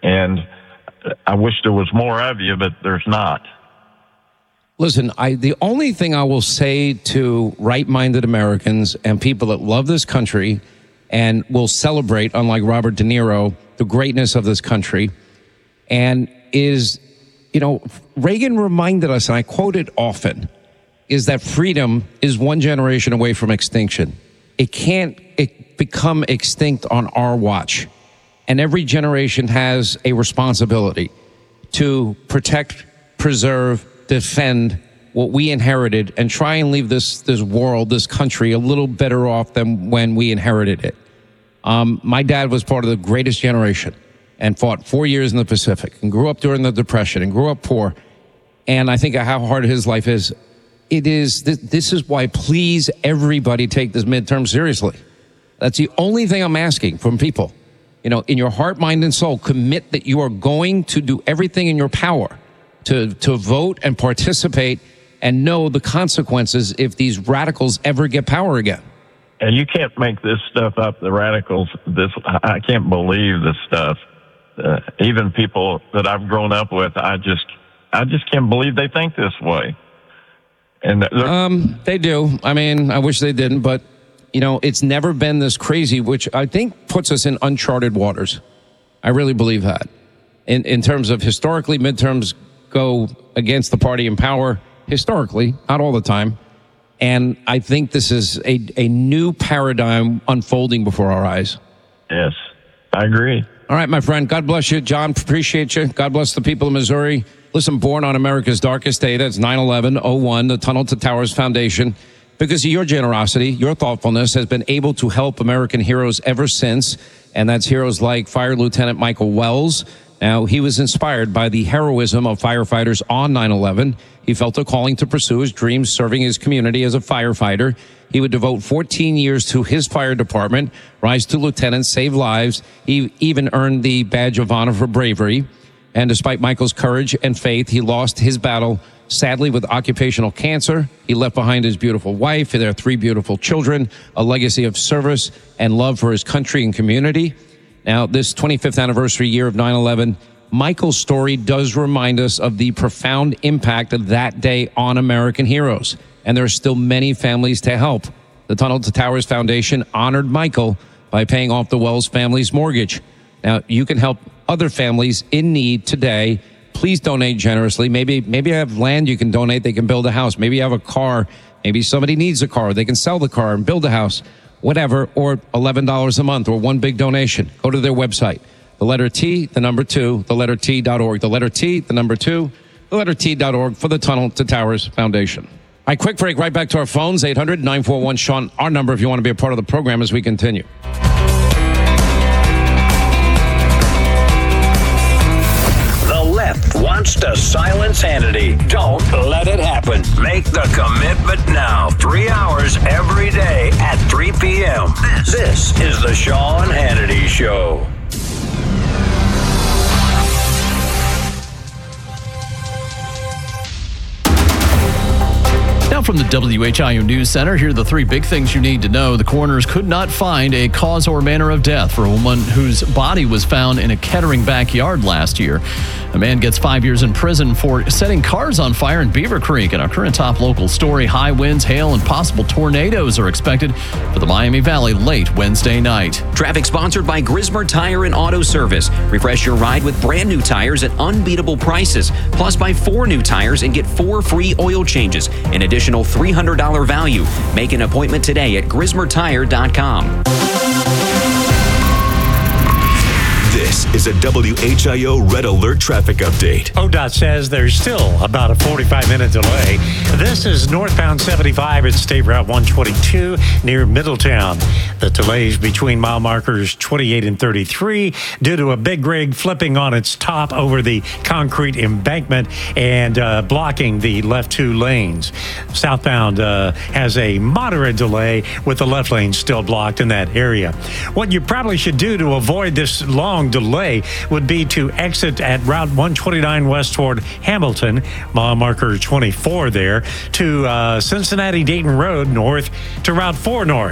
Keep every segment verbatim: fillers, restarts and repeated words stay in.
And I wish there was more of you, but there's not. Listen, I, the only thing I will say to right-minded Americans and people that love this country and will celebrate, unlike Robert De Niro, the greatness of this country, and is, you know, Reagan reminded us, and I quote it often, is that freedom is one generation away from extinction. It can't it become extinct on our watch. And every generation has a responsibility to protect, preserve, defend what we inherited and try and leave this this world, this country, a little better off than when we inherited it. Um, my dad was part of the greatest generation and fought four years in the Pacific and grew up during the Depression and grew up poor. And I think of how hard his life is. It is, th- this is why, please, everybody take this midterm seriously. That's the only thing I'm asking from people. You know, in your heart, mind, and soul, commit that you are going to do everything in your power to, to vote and participate and know the consequences if these radicals ever get power again. And you can't make this stuff up, the radicals. This I can't believe this stuff. Uh, even people that I've grown up with, I just I just can't believe they think this way. And um, they do. I mean, I wish they didn't, but you know, it's never been this crazy, which I think puts us in uncharted waters. I really believe that. In in terms of historically, midterms go against the party in power historically, not all the time. And I think this is a, a new paradigm unfolding before our eyes. Yes, I agree. All right, my friend. God bless you. John, appreciate you. God bless the people of Missouri. Listen, born on America's darkest day, that's nine eleven oh one, the Tunnel to Towers Foundation. Because of your generosity, your thoughtfulness has been able to help American heroes ever since. And that's heroes like Fire Lieutenant Michael Wells. Now, he was inspired by the heroism of firefighters on nine eleven. He felt a calling to pursue his dreams serving his community as a firefighter. He would devote fourteen years to his fire department, rise to lieutenant, save lives. He even earned the Badge of Honor for bravery. And despite Michael's courage and faith, he lost his battle, sadly, with occupational cancer. He left behind his beautiful wife and their three beautiful children, a legacy of service and love for his country and community. Now, this twenty-fifth anniversary year of nine eleven, Michael's story does remind us of the profound impact of that day on American heroes. And there are still many families to help. The Tunnel to Towers Foundation honored Michael by paying off the Wells family's mortgage. Now, you can help other families in need today. Please donate generously. Maybe maybe you have land you can donate. They can build a house. Maybe you have a car. Maybe somebody needs a car. They can sell the car and build a house, whatever, or eleven dollars a month or one big donation. Go to their website. The letter T, the number two, the letter T dot org. The letter T, the number two, the letter T dot org for the Tunnel to Towers Foundation. All right, quick break. Right back to our phones, eight hundred nine four one Sean, our number if you want to be a part of the program as we continue. Wants to silence Hannity. Don't let it happen. Make the commitment now. Three hours every day at three p.m. This, this is the Sean Hannity Show. Now from the W H I O News Center, here are the three big things you need to know. The coroners could not find a cause or manner of death for a woman whose body was found in a Kettering backyard last year. A man gets five years in prison for setting cars on fire in Beaver Creek. And our current top local story, high winds, hail, and possible tornadoes are expected for the Miami Valley late Wednesday night. Traffic sponsored by Grismer Tire and Auto Service. Refresh your ride with brand new tires at unbeatable prices. Plus, buy four new tires and get four free oil changes. An additional three hundred dollars value. Make an appointment today at grismer tire dot com. This is a W H I O Red Alert traffic update. O D O T says there's still about a forty-five minute delay. This is northbound seventy-five at State Route one twenty-two near Middletown. The delays between mile markers twenty-eight and thirty-three due to a big rig flipping on its top over the concrete embankment and uh, blocking the left two lanes. Southbound uh, has a moderate delay with the left lane still blocked in that area. What you probably should do to avoid this long delay would be to exit at Route one twenty-nine west toward Hamilton, mile marker twenty-four there, to uh, Cincinnati Dayton Road north to Route four north.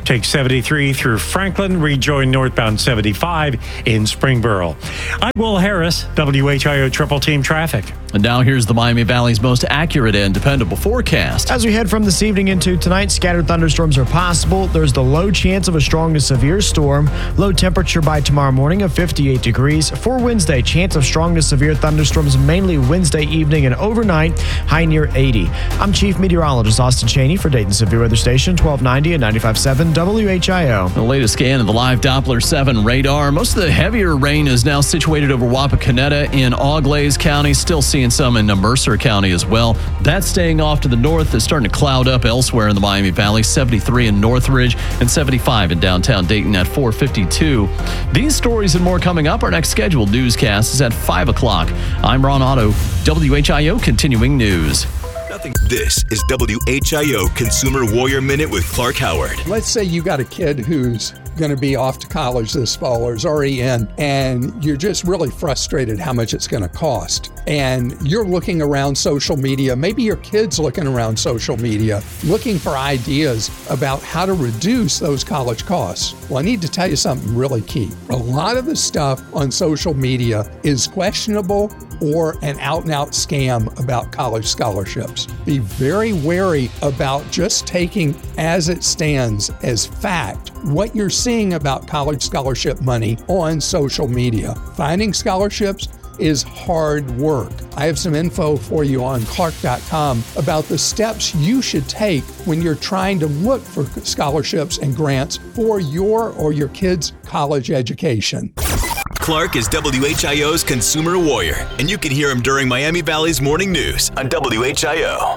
Take seventy-three through Franklin, rejoin northbound seventy-five in Springboro. I'm Will Harris, W H I O Triple Team Traffic. And now here's the Miami Valley's most accurate and dependable forecast. As we head from this evening into tonight, scattered thunderstorms are possible. There's the low chance of a strong to severe storm. Low temperature by tomorrow morning of fifty-eight degrees. For Wednesday, chance of strong to severe thunderstorms mainly Wednesday evening and overnight, high near eighty. I'm Chief Meteorologist Austin Cheney for Dayton Severe Weather Station, twelve ninety and ninety-five point seven W H I O. The latest scan of the live Doppler seven radar. Most of the heavier rain is now situated over Wapakoneta in Auglaize County. Still seeing some in Mercer County as well. That's staying off to the north. It's starting to cloud up elsewhere in the Miami Valley. seventy-three in Northridge and seventy-five in downtown Dayton at four fifty-two. These stories and more coming up. Our next scheduled newscast is at five o'clock. I'm Ron Otto, W H I O Continuing News. This is W H I O Consumer Warrior Minute with Clark Howard. Let's say you got a kid who's going to be off to college this fall or is already in, and you're just really frustrated how much it's going to cost. And you're looking around social media, maybe your kid's looking around social media, looking for ideas about how to reduce those college costs. Well, I need to tell you something really key. A lot of the stuff on social media is questionable or an out-and-out scam about college scholarships. Be very wary about just taking as it stands as fact what you're seeing about college scholarship money on social media. Finding scholarships is hard work. I have some info for you on clark dot com about the steps you should take when you're trying to look for scholarships and grants for your or your kid's college education. Clark is W H I O's Consumer Warrior, and you can hear him during Miami Valley's Morning News on W H I O.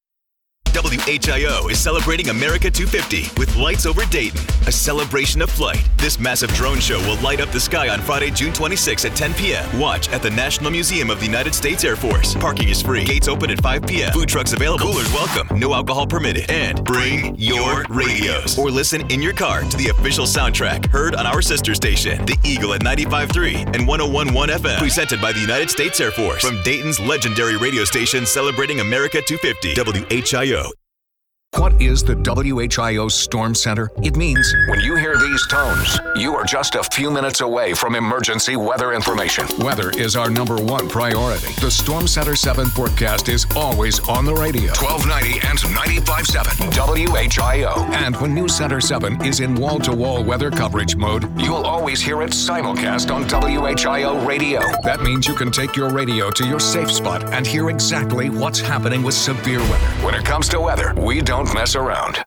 W H I O is celebrating America two fifty with Lights Over Dayton, a celebration of flight. This massive drone show will light up the sky on Friday, June twenty-sixth at ten p.m. Watch at the National Museum of the United States Air Force. Parking is free. Gates open at five p.m. Food trucks available. Coolers welcome. No alcohol permitted. And bring your radios or listen in your car to the official soundtrack heard on our sister station, The Eagle at ninety-five point three and one oh one point one F M. Presented by the United States Air Force. From Dayton's legendary radio station celebrating America two fifty, W H I O. What is the W H I O Storm Center? It means when you hear these tones, you are just a few minutes away from emergency weather information. Weather is our number one priority. The Storm Center seven forecast is always on the radio. twelve ninety and ninety-five point seven W H I O. And when News Center seven is in wall-to-wall weather coverage mode, you'll always hear it simulcast on W H I O radio. That means you can take your radio to your safe spot and hear exactly what's happening with severe weather. When it comes to weather, we don't Don't mess around.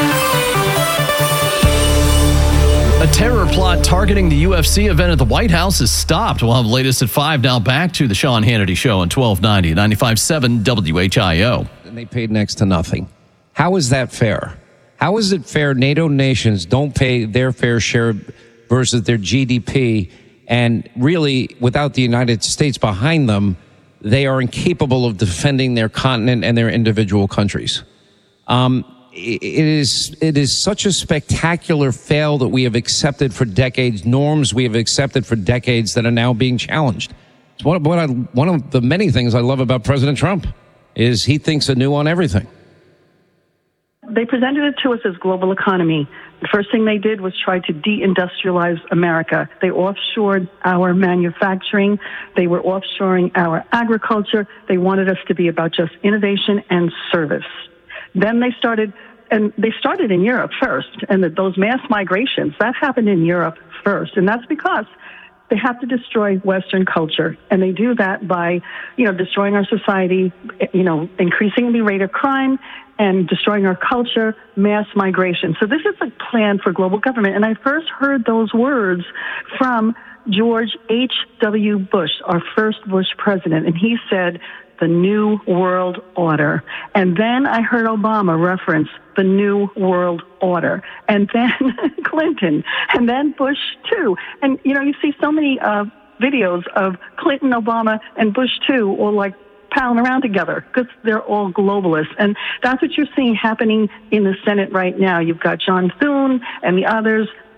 A terror plot targeting the U F C event at the White House is stopped. We'll have the latest at five. Now back to the Sean Hannity Show on twelve ninety, ninety-five point seven W H I O. And they paid next to nothing. How is that fair? How is it fair NATO nations don't pay their fair share versus their G D P, and really, without the United States behind them, they are incapable of defending their continent and their individual countries? Um, it is, it is such a spectacular fail that we have accepted for decades, norms we have accepted for decades that are now being challenged. It's one, what I, one of the many things I love about President Trump is he thinks anew on everything. They presented it to us as global economy. The first thing they did was try to deindustrialize America. They offshored our manufacturing. They were offshoring our agriculture. They wanted us to be about just innovation and service. Then they started, and they started in Europe first, and the, those mass migrations, that happened in Europe first, and that's because they have to destroy Western culture, and they do that by, you know, destroying our society, you know, increasing the rate of crime, and destroying our culture, mass migration. So this is a plan for global government, and I first heard those words from George H W Bush, our first Bush president, and he said, the New World Order. And then I heard Obama reference the New World Order. And then Clinton. And then Bush, too. And, you know, you see so many uh, videos of Clinton, Obama, and Bush, too, all like palling around together because they're all globalists. And that's what you're seeing happening in the Senate right now. You've got John Thune and the others.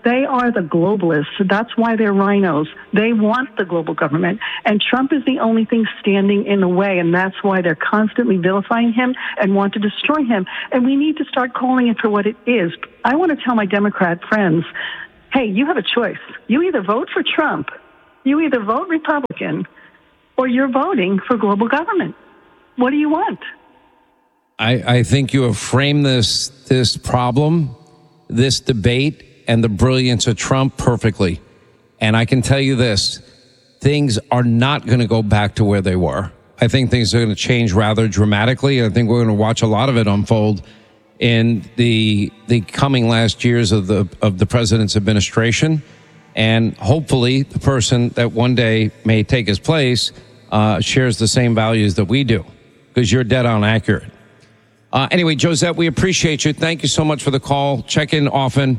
They are the globalists. That's why they're rhinos. They want the global government. And Trump is the only thing standing in the way, and that's why they're constantly vilifying him and want to destroy him. And we need to start calling it for what it is. I want to tell my Democrat friends, hey, you have a choice. You either vote for Trump, you either vote Republican, or you're voting for global government. What do you want? I, I think you have framed this this problem, this debate, and the brilliance of Trump perfectly. And I can tell you this, things are not going to go back to where they were. I think things are going to change rather dramatically. I think we're going to watch a lot of it unfold in the the coming last years of the of the president's administration. And hopefully the person that one day may take his place uh, shares the same values that we do, because you're dead on accurate. Uh, anyway, Josette, we appreciate you. Thank you so much for the call. Check in often.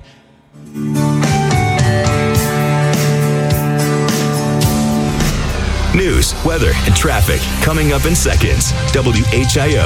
News, weather, and traffic coming up in seconds. W H I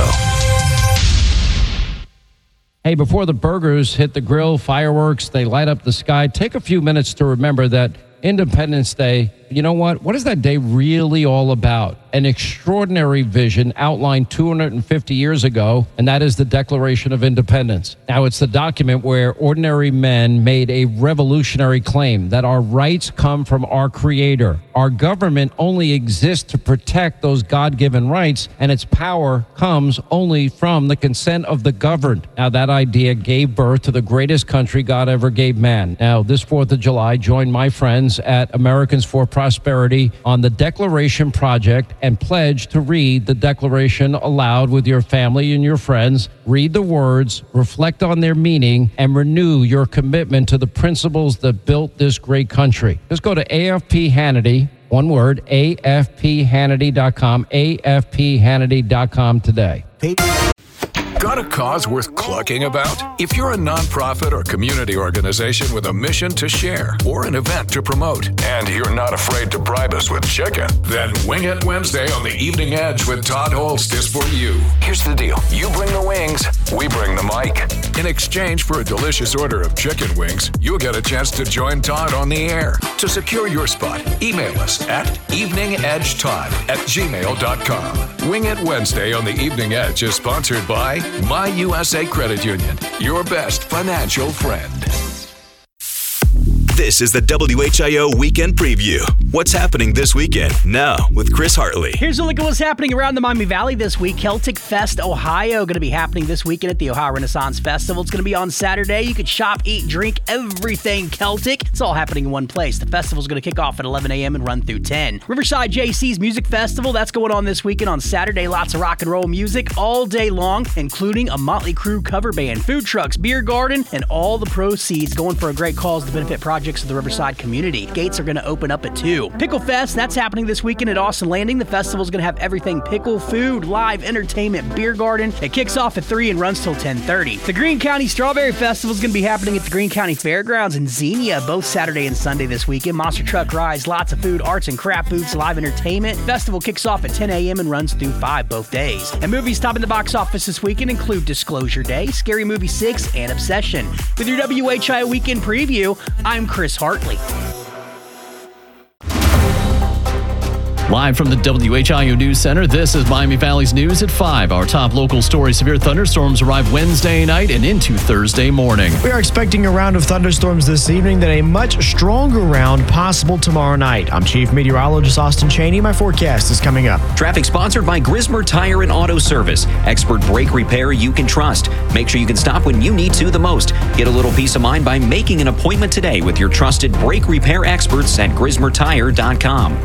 O. Hey, before the burgers hit the grill, fireworks, they light up the sky, take a few minutes to remember that Independence Day, you know what? What is that day really all about? An extraordinary vision outlined two hundred fifty years ago, and that is the Declaration of Independence. Now, it's the document where ordinary men made a revolutionary claim that our rights come from our Creator. Our government only exists to protect those God-given rights, and its power comes only from the consent of the governed. Now, that idea gave birth to the greatest country God ever gave man. Now, this fourth of July, join my friends at Americans for Prosperity on the Declaration Project and pledge to read the Declaration aloud with your family and your friends. Read the words, reflect on their meaning, and renew your commitment to the principles that built this great country. Just go to A F P Hannity, one word, A F P Hannity dot com, A F P Hannity dot com today. Got a cause worth clucking about? If you're a nonprofit or community organization with a mission to share or an event to promote, and you're not afraid to bribe us with chicken, then Wing It Wednesday on the Evening Edge with Todd Holst is for you. Here's the deal. You bring the wings, we bring the mic. In exchange for a delicious order of chicken wings, you'll get a chance to join Todd on the air. To secure your spot, email us at eveningedgetodd at gmail dot com. Wing It Wednesday on the Evening Edge is sponsored by My U S A Credit Union, your best financial friend. This is the W H I O Weekend Preview. What's happening this weekend? Now with Chris Hartley. Here's a look at what's happening around the Miami Valley this week. Celtic Fest Ohio going to be happening this weekend at the Ohio Renaissance Festival. It's going to be on Saturday. You could shop, eat, drink, everything Celtic. It's all happening in one place. The festival's going to kick off at eleven a.m. and run through ten. Riverside J C's Music Festival, that's going on this weekend on Saturday. Lots of rock and roll music all day long, including a Motley Crue cover band, food trucks, beer garden, and all the proceeds going for a great cause to benefit projects of the Riverside community. Gates are going to open up at two. Pickle Fest, that's happening this weekend at Austin Landing. The festival's going to have everything pickle, food, live entertainment, beer garden. It kicks off at three and runs till ten thirty. The Greene County Strawberry Festival is going to be happening at the Greene County Fairgrounds in Xenia, both Saturday and Sunday this weekend. Monster truck rides, lots of food, arts and craft booths, live entertainment. Festival kicks off at ten a.m. and runs through five both days. And movies topping the box office this weekend include Disclosure Day, Scary Movie six, and Obsession. With your W H I O Weekend Preview, I'm Chris Hartley. Live from the W H I O News Center, this is Miami Valley's News at five. Our top local story: severe thunderstorms arrive Wednesday night and into Thursday morning. We are expecting a round of thunderstorms this evening, then a much stronger round possible tomorrow night. I'm Chief Meteorologist Austin Cheney. My forecast is coming up. Traffic sponsored by Grismer Tire and Auto Service. Expert brake repair you can trust. Make sure you can stop when you need to the most. Get a little peace of mind by making an appointment today with your trusted brake repair experts at grismer tire dot com.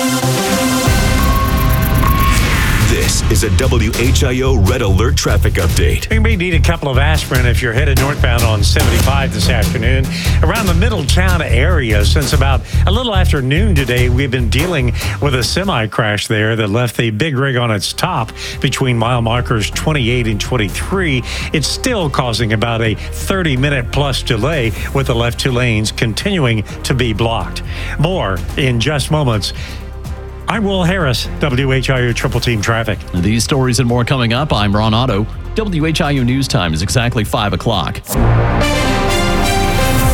This is a W H I O Red Alert traffic update. You may need a couple of aspirin if you're headed northbound on seventy-five this afternoon. Around the Middletown area, since about a little after noon today, we've been dealing with a semi-crash there that left the big rig on its top between mile markers twenty-eight and twenty-three. It's still causing about a thirty-minute plus delay, with the left two lanes continuing to be blocked. More in just moments. I'm Will Harris, W H I O Triple Team Traffic. These stories and more coming up. I'm Ron Otto. W H I O News Time is exactly five o'clock. This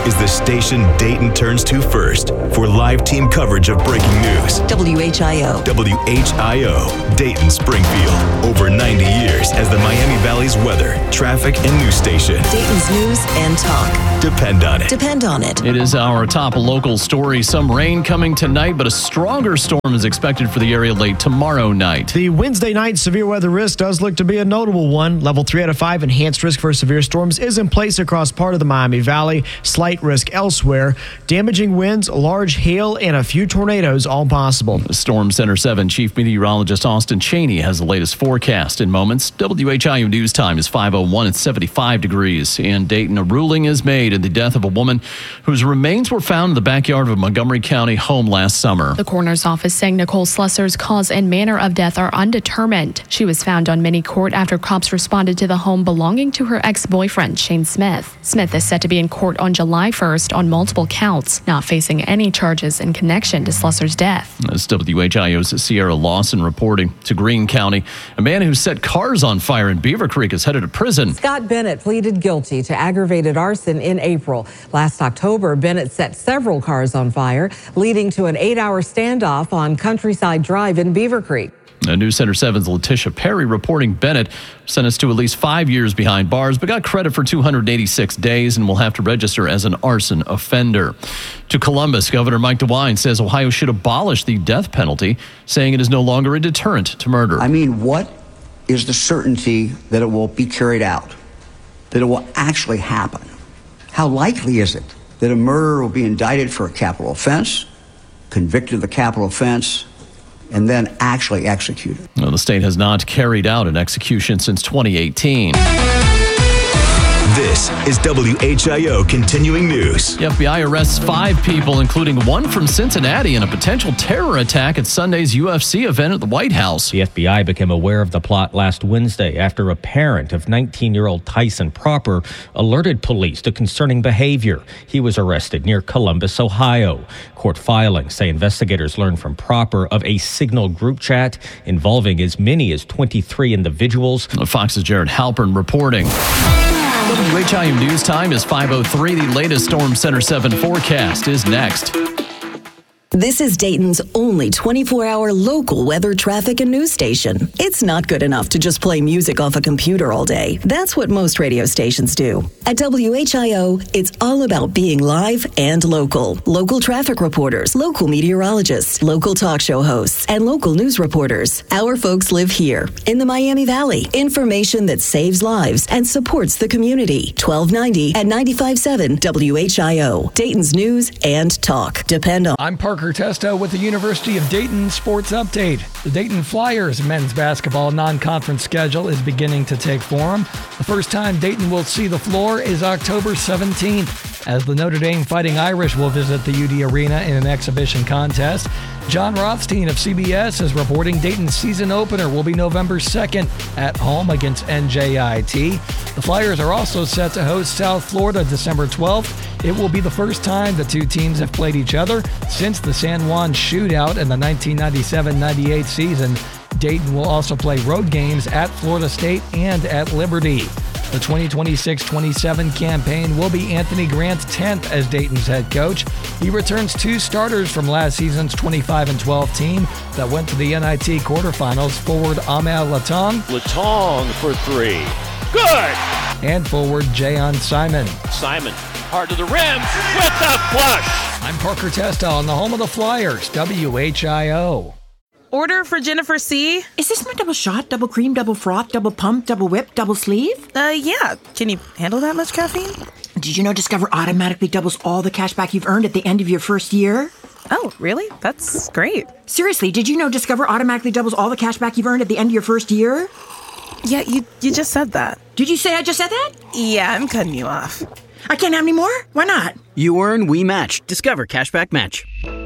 is the station Dayton turns to first for live team coverage of breaking news. W H I O. W H I O, Dayton Springfield. Over ninety years as the Miami Valley's weather, traffic, and news station. Dayton's news and talk. Depend on it. Depend on it. It is our top local story. Some rain coming tonight, but a stronger storm is expected for the area late tomorrow night. The Wednesday night severe weather risk does look to be a notable one. Level three out of five enhanced risk for severe storms is in place across part of the Miami Valley. Slight risk elsewhere. Damaging winds, large hail, and a few tornadoes all possible. Storm Center seven Chief Meteorologist Austin Cheney has the latest forecast in moments. W H I O News Time is five oh one. It's seventy-five degrees. In Dayton, a ruling is made in the death of a woman whose remains were found in the backyard of a Montgomery County home last summer. The coroner's office saying Nicole Slusser's cause and manner of death are undetermined. She was found on mini court after cops responded to the home belonging to her ex-boyfriend, Shane Smith. Smith is set to be in court on July first on multiple counts, not facing any charges in connection to Slusser's death. That's W H I O's Sierra Lawson reporting. To Greene County, a man who set cars on fire in Beaver Creek is headed to prison. Scott Bennett pleaded guilty to aggravated arson in April. Last October, Bennett set several cars on fire, leading to an eight-hour standoff on Countryside Drive in Beaver Creek. Now, News Center seven's Letitia Perry reporting Bennett sentenced to at least five years behind bars, but got credit for two hundred eighty-six days and will have to register as an arson offender. To Columbus, Governor Mike DeWine says Ohio should abolish the death penalty, saying it is no longer a deterrent to murder. I mean, what is the certainty that it will be carried out, that it will actually happen? How likely is it that a murderer will be indicted for a capital offense, convicted of the capital offense, and then actually executed? Well, the state has not carried out an execution since twenty eighteen. This is W H I O Continuing News. The F B I arrests five people, including one from Cincinnati, in a potential terror attack at Sunday's U F C event at the White House. The F B I became aware of the plot last Wednesday after a parent of nineteen-year-old Tyson Proper alerted police to concerning behavior. He was arrested near Columbus, Ohio. Court filings say investigators learned from Proper of a Signal group chat involving as many as twenty-three individuals. Fox's Jared Halpern reporting. W H I O News Time is five oh three. The latest Storm Center seven forecast is next. This is Dayton's only twenty-four hour local weather, traffic, and news station. It's not good enough to just play music off a computer all day. That's what most radio stations do. At W H I O, it's all about being live and local. Local traffic reporters, local meteorologists, local talk show hosts, and local news reporters. Our folks live here in the Miami Valley. Information that saves lives and supports the community. twelve ninety and ninety-five point seven W H I O. Dayton's news and talk. Depend on. I'm Parker Testo with the University of Dayton Sports Update. The Dayton Flyers men's basketball non-conference schedule is beginning to take form. The first time Dayton will see the floor is October seventeenth, as the Notre Dame Fighting Irish will visit the U D Arena in an exhibition contest. John Rothstein of C B S is reporting Dayton's season opener will be November second at home against N J I T. The Flyers are also set to host South Florida December twelfth. It will be the first time the two teams have played each other since the San Juan shootout in the nineteen ninety-seven ninety-eight season. Dayton will also play road games at Florida State and at Liberty. The twenty twenty-six twenty-seven campaign will be Anthony Grant's tenth as Dayton's head coach. He returns two starters from last season's twenty-five and twelve team that went to the N I T quarterfinals. Forward Ahmed Latong. Latong for three. Good! And forward Jayon Simon. Simon, hard to the rim with the flush. I'm Parker Testo on the home of the Flyers, W H I O. Order for Jennifer C. Is this my double shot, double cream, double froth, double pump, double whip, double sleeve? Uh, yeah. Can you handle that much caffeine? Did you know Discover automatically doubles all the cash back you've earned at the end of your first year? Oh, really? That's great. Seriously, did you know Discover automatically doubles all the cash back you've earned at the end of your first year? Yeah, you you just said that. Did you say I just said that? Yeah, I'm cutting you off. I can't have any more? Why not? You earn, we match. Discover Cashback Match.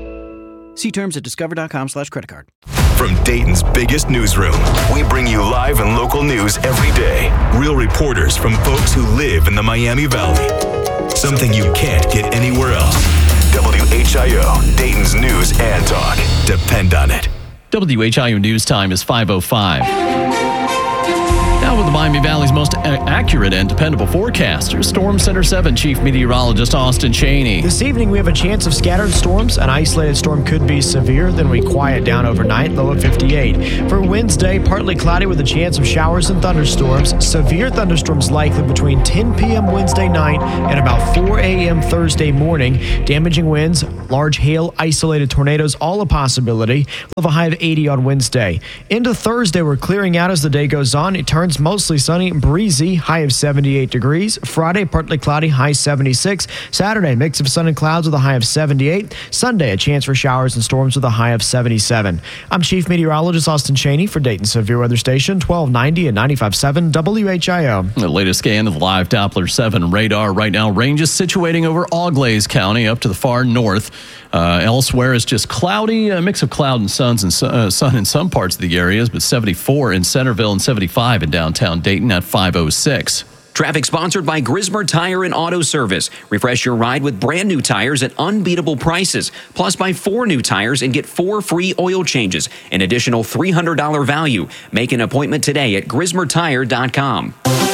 See terms at discover.com slash credit card. From Dayton's biggest newsroom, we bring you live and local news every day. Real reporters from folks who live in the Miami Valley. Something you can't get anywhere else. W H I O, Dayton's news and talk. Depend on it. W H I O News Time is five oh five. Now with the Miami Valley's most a- accurate and dependable forecaster, Storm Center seven Chief Meteorologist Austin Cheney. This evening, we have a chance of scattered storms. An isolated storm could be severe, then we quiet down overnight, low at fifty-eight. For Wednesday, partly cloudy with a chance of showers and thunderstorms. Severe thunderstorms likely between ten p.m. Wednesday night and about four a.m. Thursday morning. Damaging winds, large hail, isolated tornadoes, all a possibility. We'll have a high of eighty on Wednesday. Into Thursday, we're clearing out as the day goes on. It turns mostly sunny and breezy, high of seventy-eight degrees. Friday, partly cloudy, high seventy-six. Saturday, mix of sun and clouds with a high of seventy-eight. Sunday, a chance for showers and storms with a high of seventy-seven. I'm Chief Meteorologist Austin Cheney for Dayton Severe Weather Station, twelve ninety and ninety-five point seven W H I O. The latest scan of the live Doppler seven radar right now ranges situating over Auglaize County up to the far north. Uh, elsewhere is just cloudy, a mix of cloud and suns and su- uh, sun in some parts of the areas, but seventy-four in Centerville and seventy-five in downtown Dayton at five oh six. Traffic sponsored by Grismer Tire and Auto Service. Refresh your ride with brand new tires at unbeatable prices. Plus, buy four new tires and get four free oil changes. An additional three hundred dollars value. Make an appointment today at grismer tire dot com.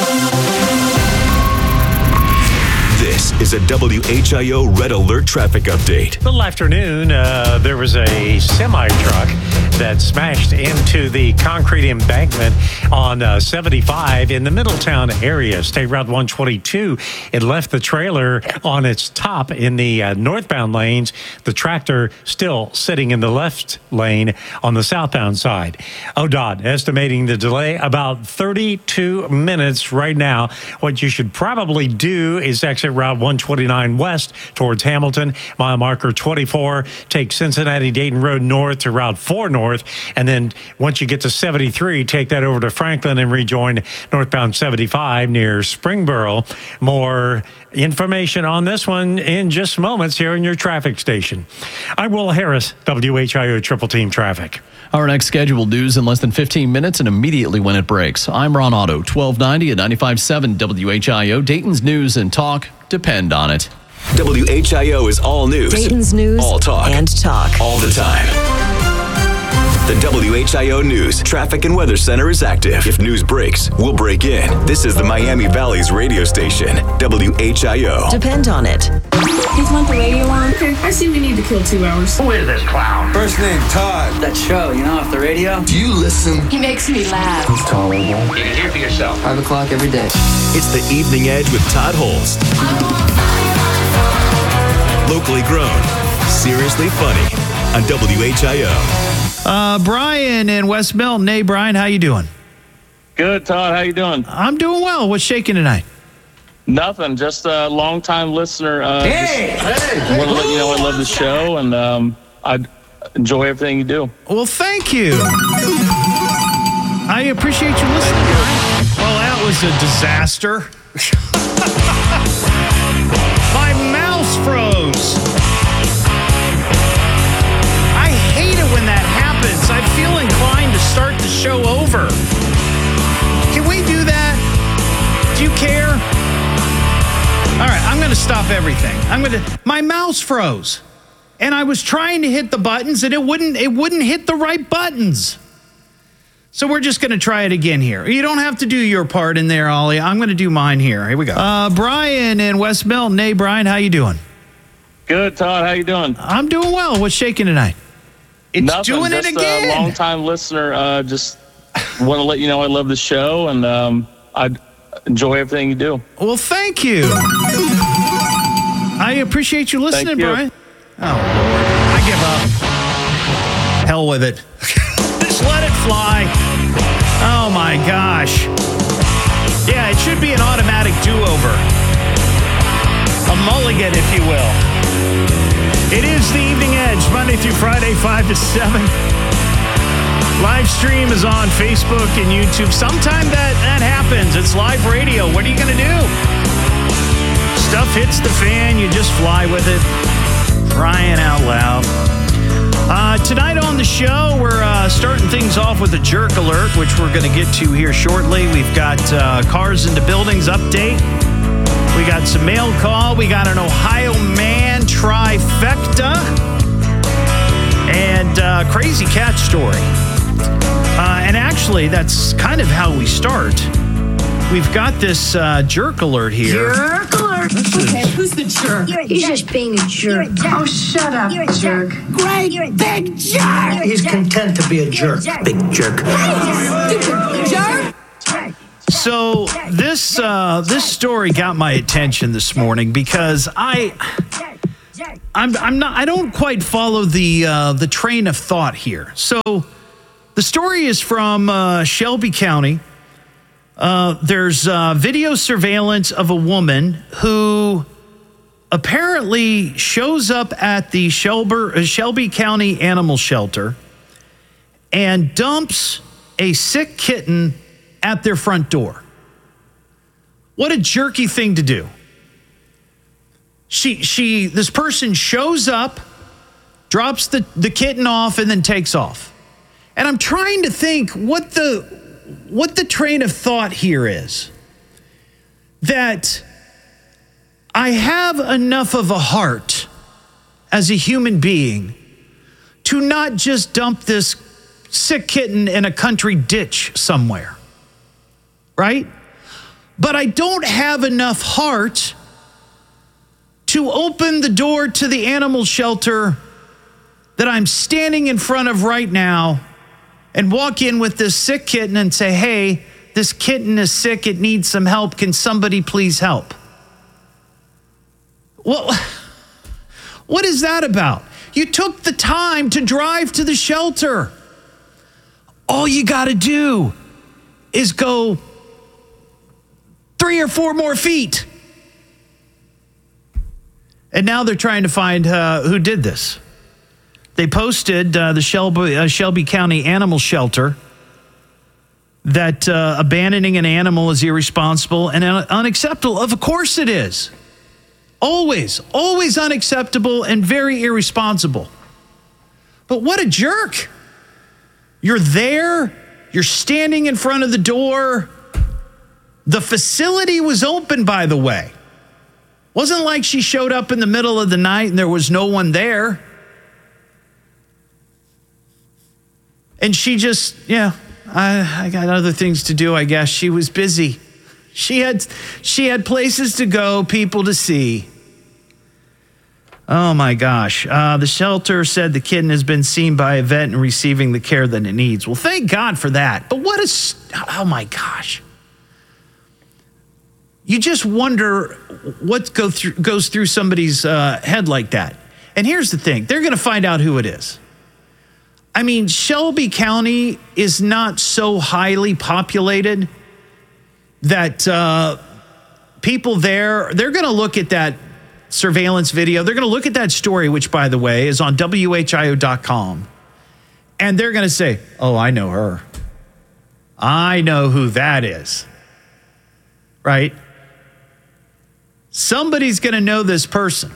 This is a W H I O Red Alert traffic update. Little afternoon, uh, there was a semi-truck that smashed into the concrete embankment on uh, seventy-five in the Middletown area, State Route one twenty-two. It left the trailer on its top in the uh, northbound lanes, the tractor still sitting in the left lane on the southbound side. O D O T estimating the delay about thirty-two minutes right now. What you should probably do is exit Route one twenty-nine west towards Hamilton, mile marker twenty-four. Take Cincinnati Dayton Road north to Route four north, and then once you get to seventy-three, take that over to Franklin and rejoin northbound seventy-five near Springboro. More information on this one in just moments here in your traffic station. I'm Will Harris, W H I O Triple Team Traffic. Our next scheduled news in less than fifteen minutes and immediately when it breaks. I'm Ron Otto, twelve ninety and ninety-five point seven W H I O. Dayton's news and talk depend on it. W H I O is all news. Dayton's news all talk. and talk. All the time. The W H I O News Traffic and Weather Center is active. If news breaks, we'll break in. This is the Miami Valley's radio station, W H I O. Depend on it. He's want the radio on? Okay, I see we need to kill two hours. Who is this clown? First name, Todd. That show, you know, off the radio? Do you listen? He makes me laugh. He's tolerable. You can hear for yourself. Five o'clock every day. It's the Evening Edge with Todd Holst. Locally grown, seriously funny on W H I O. Uh, Brian in West Milton. Hey, Brian, how you doing? Good, Todd. How you doing? I'm doing well. What's shaking tonight? Nothing. Just a long-time listener. Uh, hey! hey! Want to let you know I love the show, and um, I enjoy everything you do. Well, thank you. I appreciate you listening, Brian. Well, that was a disaster. My mouse froze. I hate it when that happens. I feel inclined to start the show over. Can we do that? Do you care? All right, I'm going to stop everything. I'm going to. My mouse froze, and I was trying to hit the buttons, and it wouldn't. It wouldn't hit the right buttons. So we're just going to try it again here. You don't have to do your part in there, Ollie. I'm going to do mine here. Here we go. Uh, Brian in West Milton. Hey, Brian, how you doing? Good, Todd. How you doing? I'm doing well. What's shaking tonight? It's Nothing. doing just it again. A long-time listener. Uh, just want to let you know I love the show, and um, I enjoy everything you do. Well, thank you. I appreciate you listening, you. Brian. Oh, Lord. I give up. Hell with it. Just let it fly. Oh, my gosh. Yeah, it should be an automatic do-over. A mulligan, if you will. It is the Evening Edge, Monday through Friday, five to seven. Live stream is on Facebook and YouTube. Sometime that, that happens. It's live radio. What are you going to do? Stuff hits the fan. You just fly with it. Crying out loud. Uh, tonight on the show, we're uh, starting things off with a jerk alert, which we're going to get to here shortly. We've got uh, Cars into Buildings update. We got some mail call. We got an Ohio man trifecta. And uh, crazy cat story. Uh, and actually, that's kind of how we start. we've got this uh, jerk alert here. Jerk alert. Okay, who's the jerk? He's just being a jerk. Oh, shut up, You're a jerk. Great big jerk. He's content to be a jerk. Big jerk. Stupid jerk. So this uh, this story got my attention this morning because I I'm I'm not I don't quite follow the uh, the train of thought here. So the story is from uh, Shelby County. Uh, there's uh, video surveillance of a woman who apparently shows up at the Shelby, uh, Shelby County Animal Shelter and dumps a sick kitten at their front door. What a jerky thing to do. She, she, this person shows up, drops the, the kitten off, and then takes off. And I'm trying to think what the, what the train of thought here is. That I have enough of a heart as a human being to not just dump this sick kitten in a country ditch somewhere. Right? But I don't have enough heart to open the door to the animal shelter that I'm standing in front of right now and walk in with this sick kitten and say, hey, this kitten is sick. It needs some help. Can somebody please help? Well, what is that about? You took the time to drive to the shelter. All you got to do is go three or four more feet. And now they're trying to find uh, who did this. They posted uh, the Shelby, uh, Shelby County Animal Shelter that uh, abandoning an animal is irresponsible and un- unacceptable. Of course it is. Always, always unacceptable and very irresponsible. But what a jerk. You're there. You're standing in front of the door. The facility was open, by the way. Wasn't like she showed up in the middle of the night and there was no one there. And she just, yeah, I, I got other things to do, I guess. She was busy. She had, she had places to go, people to see. Oh, my gosh. Uh, the shelter said the kitten has been seen by a vet and receiving the care that it needs. Well, thank God for that. But what is, oh, my gosh. You just wonder what go through, goes through somebody's uh, head like that. And here's the thing. They're going to find out who it is. I mean, Shelby County is not so highly populated that uh, people there, they're going to look at that surveillance video. They're going to look at that story, which, by the way, is on W H I O dot com. And they're going to say, oh, I know her. I know who that is. Right? Somebody's going to know this person.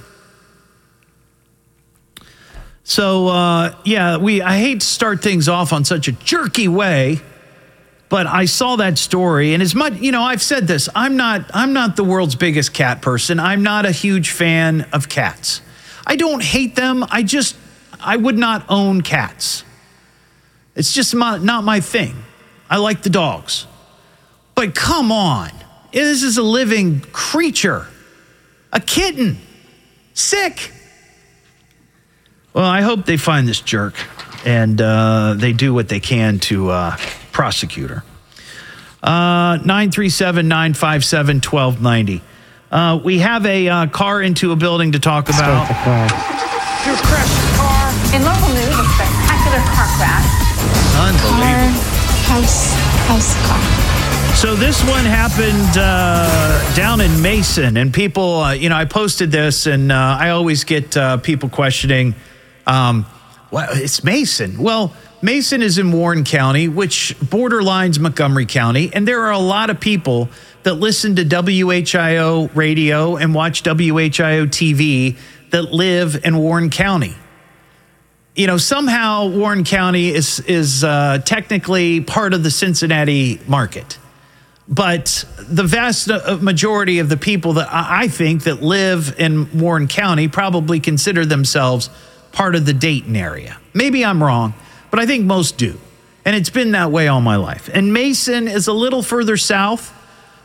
So, uh, yeah, we. I hate to start things off on such a jerky way, but I saw that story, and as much, you know, I've said this, I'm not, I'm not the world's biggest cat person. I'm not a huge fan of cats. I don't hate them. I just, I would not own cats. It's just not, not my thing. I like the dogs. But come on, this is a living creature, a kitten, sick. Well, I hope they find this jerk and uh, they do what they can to uh, prosecute her. Uh, nine three seven, nine five seven, one two nine zero. Uh, we have a uh, car into a building to talk about. You crashed your car. In local news, a spectacular car crash. Unbelievable. Car, house, house, car. So this one happened uh, down in Mason, and people, uh, you know, I posted this, and uh, I always get uh, people questioning, um, well, it's Mason. Well, Mason is in Warren County, which borderlines Montgomery County, and there are a lot of people that listen to W H I O radio and watch W H I O T V that live in Warren County. You know, somehow Warren County is is uh, technically part of the Cincinnati market. But the vast majority of the people that I think that live in Warren County probably consider themselves part of the Dayton area. Maybe I'm wrong, but I think most do. And it's been that way all my life. And Mason is a little further south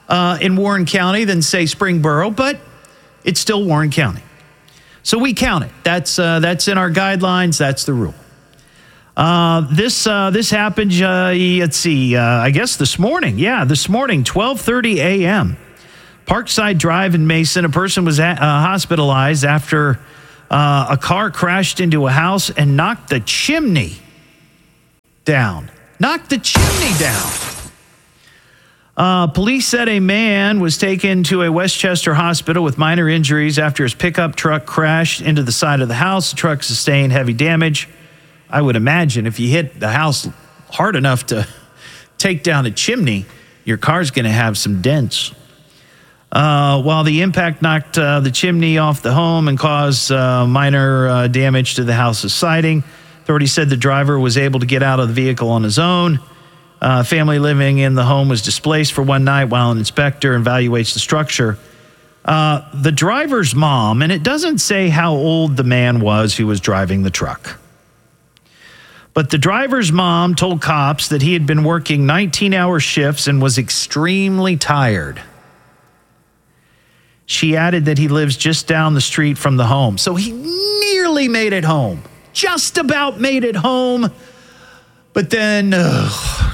uh, in Warren County than, say, Springboro, but it's still Warren County. So we count it. That's uh, that's in our guidelines. That's the rule. Uh, this uh, this happened, uh, let's see, uh, I guess this morning. Yeah, this morning, twelve thirty a.m. Parkside Drive in Mason, a person was at, uh, hospitalized after uh, a car crashed into a house and knocked the chimney down. Knocked the chimney down. Uh, police said a man was taken to a Westchester hospital with minor injuries after his pickup truck crashed into the side of the house. The truck sustained heavy damage. I would imagine if you hit the house hard enough to take down a chimney, your car's going to have some dents. Uh, while the impact knocked uh, the chimney off the home and caused uh, minor uh, damage to the house's siding, authorities said the driver was able to get out of the vehicle on his own. Uh, family living in the home was displaced for one night while an inspector evaluates the structure. Uh, the driver's mom, and it doesn't say how old the man was who was driving the truck, but the driver's mom told cops that he had been working nineteen-hour shifts and was extremely tired. She added that he lives just down the street from the home. So he nearly made it home. Just about made it home. But then, ugh,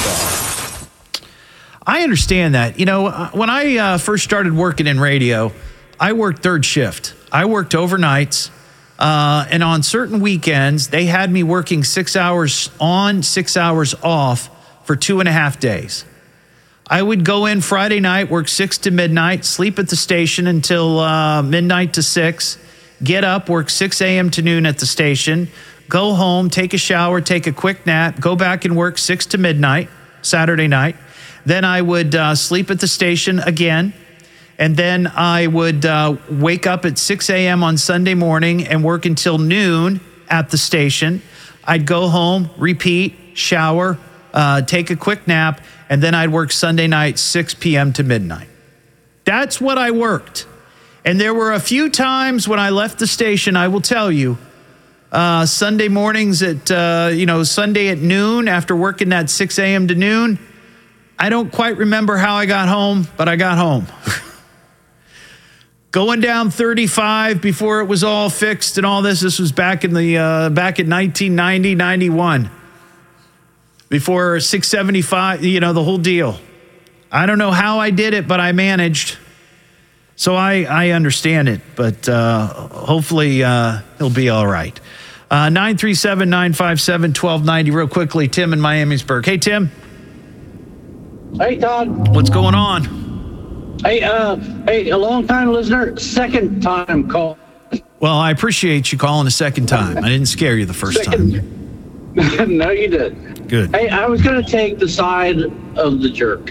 I understand that. You know, when I uh, first started working in radio, I worked third shift. I worked overnights. Uh, and on certain weekends, they had me working six hours on, six hours off for two and a half days. I would go in Friday night, work six to midnight, sleep at the station until uh, midnight to six, get up, work six a.m. to noon at the station, go home, take a shower, take a quick nap, go back and work six to midnight, Saturday night. Then I would uh, sleep at the station again. And then I would uh, wake up at six a.m. on Sunday morning and work until noon at the station. I'd go home, repeat, shower, uh, take a quick nap, and then I'd work Sunday night, six p.m. to midnight. That's what I worked. And there were a few times when I left the station, I will tell you, uh, Sunday mornings at, uh, you know, Sunday at noon after working that six a.m. to noon, I don't quite remember how I got home, but I got home. Going down thirty-five before it was all fixed and all this. This was back in the uh, back in nineteen ninety, ninety-one. Before six seventy-five, you know, the whole deal. I don't know how I did it, but I managed. So I, I understand it, but uh, hopefully uh, he'll be all right. Uh, nine three seven, nine five seven, one two nine zero. Real quickly, Tim in Miamisburg. Hey, Tim. Hey, Todd. What's going on? Hey, uh, hey, a long-time listener, second time call. Well, I appreciate you calling a second time. I didn't scare you the first second. time. No, you did. Good. Hey, I was going to take the side of the jerk.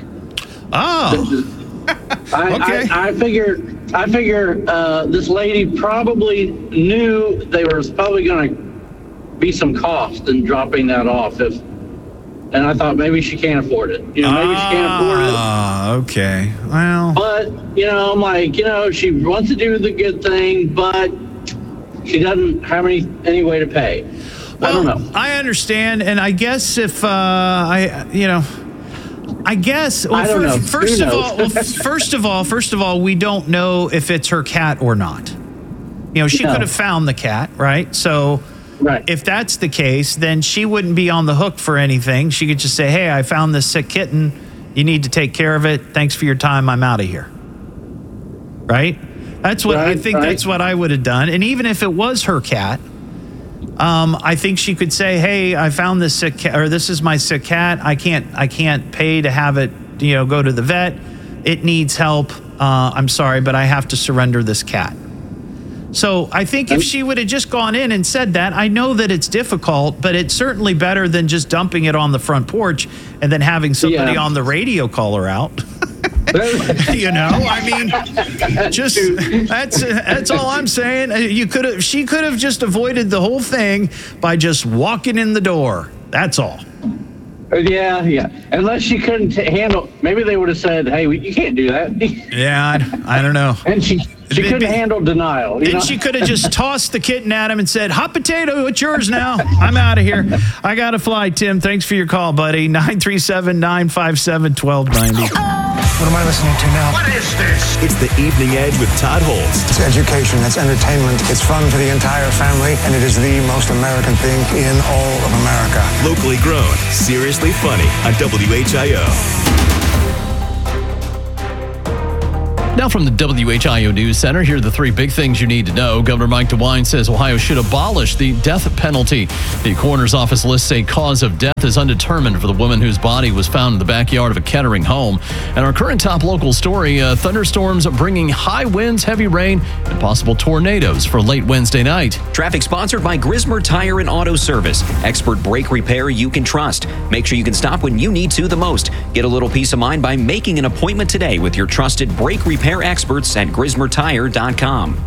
Oh. I, okay. I, I figure, I figure uh, this lady probably knew there was probably going to be some cost in dropping that off if. And I thought maybe she can't afford it. You know, maybe ah, she can't afford it. Ah, okay. Well. But, you know, I'm like, you know, she wants to do the good thing, but she doesn't have any, any way to pay. Well, I don't know. I understand. And I guess if, uh, I, you know, I guess. Well, I don't first, know. First Who of knows? all, well, first of all, first of all, we don't know if it's her cat or not. You know, she No. could have found the cat, right? So. Right. If that's the case, then she wouldn't be on the hook for anything. She could just say, hey, I found this sick kitten. You need to take care of it. Thanks for your time. I'm out of here. Right? That's what Right, I think right. that's what I would have done. And even if it was her cat, um, I think she could say, hey, I found this sick cat, or this is my sick cat. I can't I can't pay to have it, you know, go to the vet. It needs help. Uh, I'm sorry, but I have to surrender this cat. So I think if she would have just gone in and said that, I know that it's difficult, but it's certainly better than just dumping it on the front porch and then having somebody Yeah. on the radio call her out. You know, I mean, just that's that's all I'm saying. You could have, she could have just avoided the whole thing by just walking in the door. That's all. Yeah, yeah. Unless she couldn't t- handle, maybe they would have said, hey, you can't do that. Yeah, I, I don't know. And she, she couldn't handle denial. You Then know? she could have just tossed the kitten at him and said, hot potato, it's yours now. I'm out of here. I got to fly, Tim. Thanks for your call, buddy. nine three seven, nine five seven, one two nine zero. What am I listening to now? What is this? It's the Evening Edge with Todd Holtz. It's education, it's entertainment, it's fun for the entire family, and it is the most American thing in all of America. Locally grown, seriously funny on W H I O. Now from the W H I O News Center, here are the three big things you need to know. Governor Mike DeWine says Ohio should abolish the death penalty. The coroner's office lists a cause of death is undetermined for the woman whose body was found in the backyard of a Kettering home. And our current top local story, uh, thunderstorms bringing high winds, heavy rain, and possible tornadoes for late Wednesday night. Traffic sponsored by Grismer Tire and Auto Service. Expert brake repair you can trust. Make sure you can stop when you need to the most. Get a little peace of mind by making an appointment today with your trusted brake repair experts at grismer tire dot com.